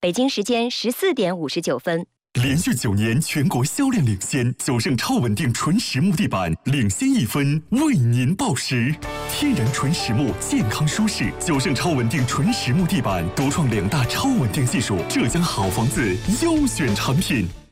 北京时间14:59。 连续9年全国销量领先，9胜超稳定纯实木地板领先1分，为您报时。天然纯实木，健康舒适，9胜超稳定纯实木地板独创2大超稳定技术，浙江好房子优选产品。